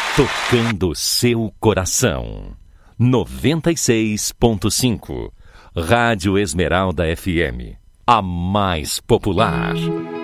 Tocando seu coração. 96.5. Rádio Esmeralda FM. A mais popular.